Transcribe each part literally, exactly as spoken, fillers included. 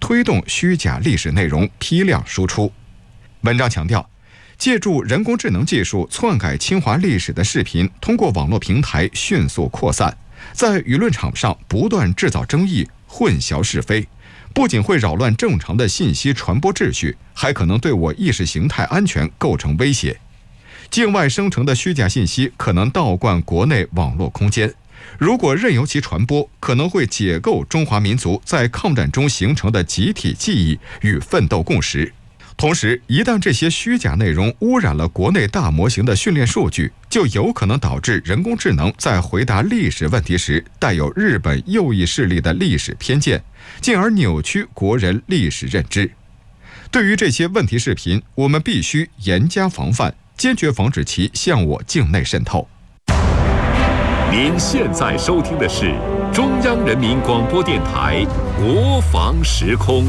推动虚假历史内容批量输出。文章强调，借助人工智能技术篡改侵华历史的视频，通过网络平台迅速扩散，在舆论场上不断制造争议，混淆是非，不仅会扰乱正常的信息传播秩序，还可能对我意识形态安全构成威胁。境外生成的虚假信息可能倒灌国内网络空间，如果任由其传播，可能会解构中华民族在抗战中形成的集体记忆与奋斗共识。同时，一旦这些虚假内容污染了国内大模型的训练数据，就有可能导致人工智能在回答历史问题时带有日本右翼势力的历史偏见，进而扭曲国人历史认知。对于这些问题视频，我们必须严加防范，坚决防止其向我境内渗透。 您现在收听的是中央人民广播电台国防时空。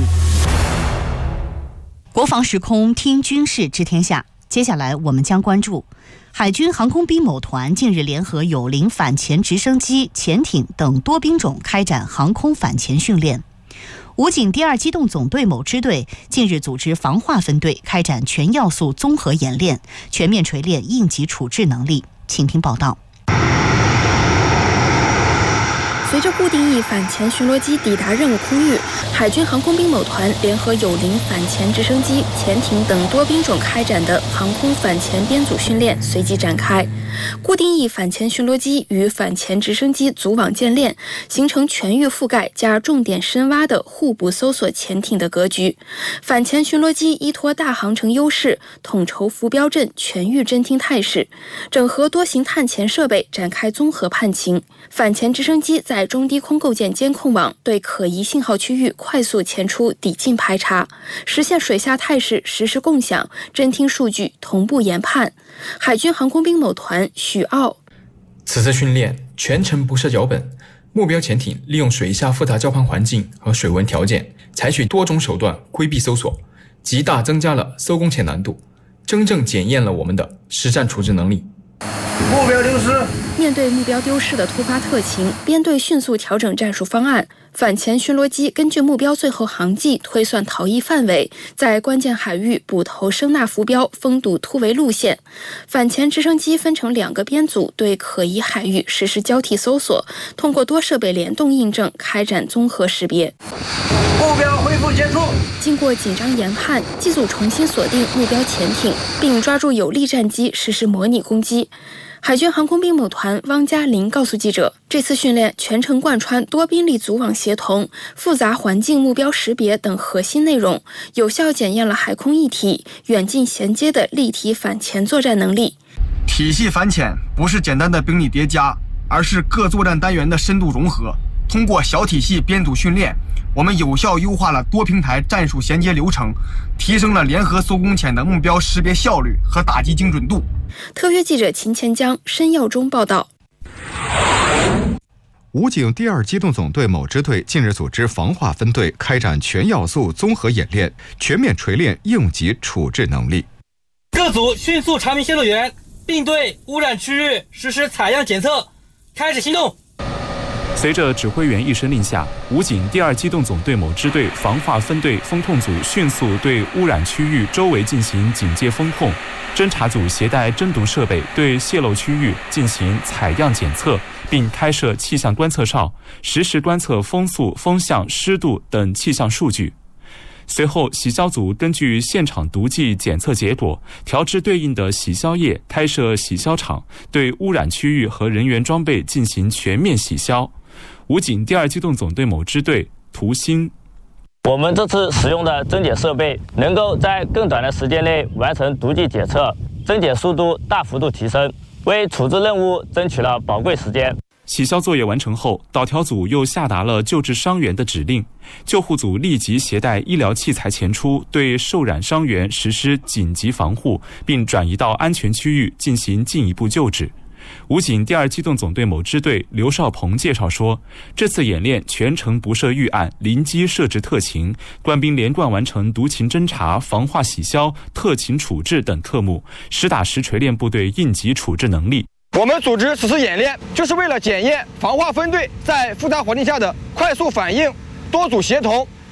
国防时空，听军事知天下。接下来我们将关注海军航空兵某团近日联合友邻反潜直升机、潜艇等多兵种开展航空反潜训练。武警第二机动总队某支队近日组织防化分队开展全要素综合演练，全面锤炼应急处置能力。请听报道。 随着固定翼反潜巡逻机抵达任务空域，海军航空兵某团联合友邻反潜直升机、潜艇等多兵种开展的航空反潜编组训练随即展开。固定翼反潜巡逻机与反潜直升机组网建链，形成全域覆盖加重点深挖的互补搜索潜艇的格局。反潜巡逻机依托大航程优势，统筹浮标阵全域侦听态势，整合多型探潜设备展开综合判情。反潜直升机在中低空构建监控网，对可疑信号区域快速前出抵近排查，实现水下态势实时共享，侦听数据同步研判。海军航空兵某团许傲： 此次训练全程不设脚本，目标潜艇利用水下复杂交盘环境和水文条件，采取多种手段规避搜索，极大增加了搜攻潜难度，真正检验了我们的实战处置能力。 目标丢失。 面对目标丢失的突发特情，编队迅速调整战术方案。反潜巡逻机根据目标最后航迹推算逃逸范围，在关键海域捕头声纳浮标，封堵突围路线。反潜直升机分成两个编组，对可疑海域实施交替搜索，通过多设备联动印证，开展综合识别。 目标恢复接触。 经过紧张研判，机组重新锁定目标潜艇，并抓住有利战机实施模拟攻击。海军航空兵某团汪嘉林告诉记者，这次训练全程贯穿多兵力组网协同、复杂环境目标识别等核心内容，有效检验了海空一体、远近衔接的立体反潜作战能力。 体系反潜不是简单的兵力叠加，而是各作战单元的深度融合。通过小体系编组训练，我们有效优化了多平台战术衔接流程，提升了联合搜攻潜的目标识别效率和打击精准度。 特约记者秦前江、申耀中报道。 武警第二机动总队某支队近日组织防化分队开展全要素综合演练，全面锤炼应急处置能力。 各组迅速查明泄漏源，并对污染区域实施采样检测，开始行动。 随着指挥员一声令下，武警第二机动总队某支队防化分队风控组迅速对污染区域周围进行警戒风控，侦查组携带侦毒设备对泄漏区域进行采样检测，并开设气象观测哨，实时观测风速、风向、湿度等气象数据。随后，洗消组根据现场毒剂检测结果，调制对应的洗消液，开设洗消场，对污染区域和人员装备进行全面洗消。武警第二机动总队某支队涂鑫： 我们这次使用的侦检设备能够在更短的时间内完成毒剂检测，侦检速度大幅度提升，为处置任务争取了宝贵时间。 洗消作业完成后，导调组又下达了救治伤员的指令，救护组立即携带医疗器材前出，对受染伤员实施紧急防护，并转移到安全区域进行进一步救治。武警第二机动总队某支队刘少鹏介绍说，这次演练全程不设预案，临机设置特情，官兵连贯完成毒情侦查、防化洗消、特情处置等科目，实打实锤炼部队应急处置能力。 我们组织此次演练，就是为了检验防化分队在复杂环境下的快速反应、多组协同、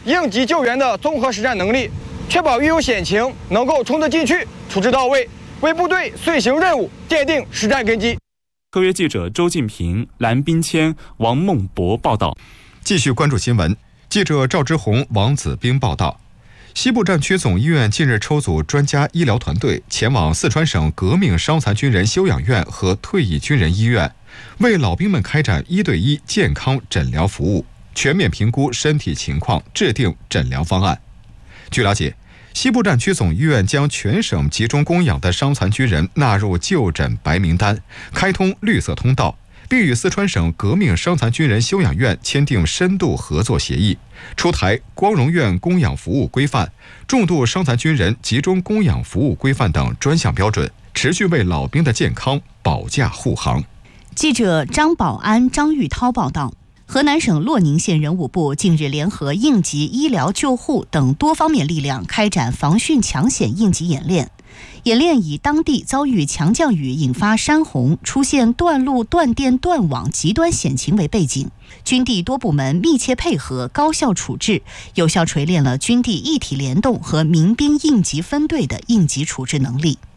应急救援的综合实战能力，确保遇有险情能够冲得进去、处置到位，为部队遂行任务奠定实战根基。 特约记者周进平、蓝冰谦、王梦博报道。 继续关注新闻，记者赵之红、王子斌报道。西部战区总医院近日抽组专家医疗团队前往四川省革命伤残军人休养院和退役军人医院，为老兵们开展一对一健康诊疗服务，全面评估身体情况，制定诊疗方案。据了解，西部战区总医院将全省集中供养的伤残军人纳入就诊白名单，开通绿色通道，并与四川省革命伤残军人休养院签订深度合作协议，出台光荣院供养服务规范、重度伤残军人集中供养服务规范等专项标准，持续为老兵的健康保驾护航。 记者张宝安、张玉涛报道。河南省洛宁县人武部近日联合应急医疗救护等多方面力量开展防汛抢险应急演练。演练以当地遭遇强降雨引发山洪、出现断路、断电、断网极端险情为背景，军地多部门密切配合，高效处置，有效锤炼了军地一体联动和民兵应急分队的应急处置能力。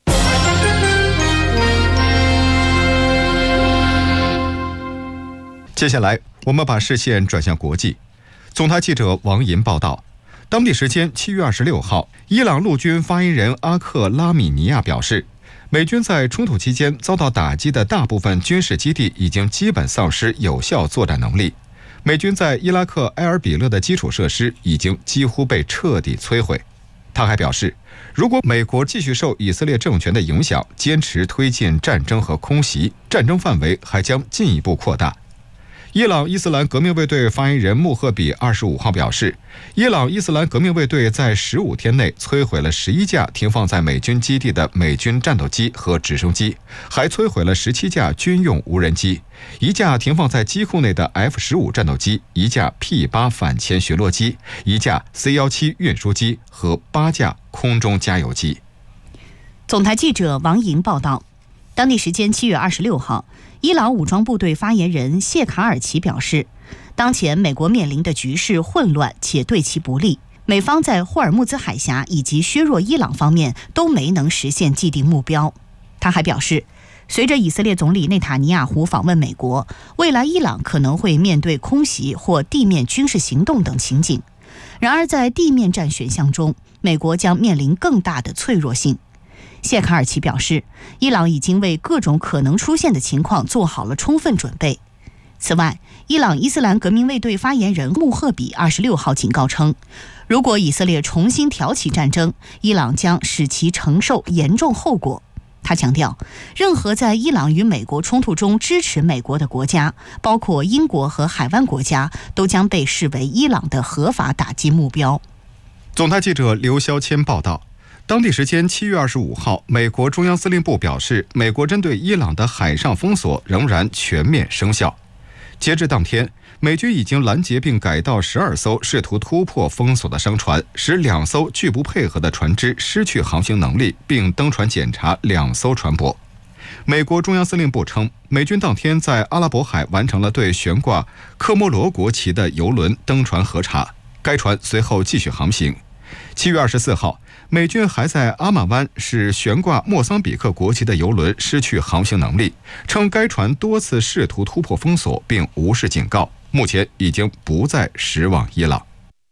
接下来，我们把视线转向国际。总台记者王银报道，当地时间七月二十六号，伊朗陆军发言人阿克拉米尼亚表示，美军在冲突期间遭到打击的大部分军事基地已经基本丧失有效作战能力。美军在伊拉克埃尔比勒的基础设施已经几乎被彻底摧毁。他还表示，如果美国继续受以色列政权的影响，坚持推进战争和空袭，战争范围还将进一步扩大。伊朗伊斯兰革命卫队发言人穆赫比二十五号表示，伊朗伊斯兰革命卫队在十五天内摧毁了十一架停放在美军基地的美军战斗机和直升机，还摧毁了十七架军用无人机，一架停放在机库内的 F 十五 战斗机，一架 P 八 反潜巡逻机，一架 C 十七 运输机和八架空中加油机。 总台记者王莹报道。当地时间七月二十六号，伊朗武装部队发言人谢卡尔奇表示，当前美国面临的局势混乱且对其不利，美方在霍尔木兹海峡以及削弱伊朗方面都没能实现既定目标。他还表示，随着以色列总理内塔尼亚胡访问美国，未来伊朗可能会面对空袭或地面军事行动等情景。然而在地面战选项中，美国将面临更大的脆弱性。谢卡尔奇表示，伊朗已经为各种可能出现的情况做好了充分准备。此外，伊朗伊斯兰革命卫队发言人穆赫比二十六号警告称，如果以色列重新挑起战争，伊朗将使其承受严重后果。他强调，任何在伊朗与美国冲突中支持美国的国家，包括英国和海湾国家，都将被视为伊朗的合法打击目标。 总台记者刘肖谦报道。当地时间七月二十五号，美国中央司令部表示，美国针对伊朗的海上封锁仍然全面生效。截至当天，美军已经拦截并改道十二艘试图突破封锁的商船，使两艘拒不配合的船只失去航行能力，并登船检查两艘船舶。美国中央司令部称，美军当天在阿拉伯海完成了对悬挂科摩罗国旗的油轮登船核查，该船随后继续航行。七月二十四号，美军还在阿曼湾使悬挂莫桑比克国旗的油轮失去航行能力，称该船多次试图突破封锁并无视警告，目前已经不再驶往伊朗。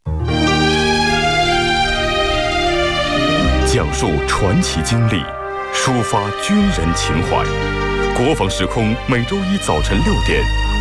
讲述传奇经历，抒发军人情怀。国防时空每周一早晨六点，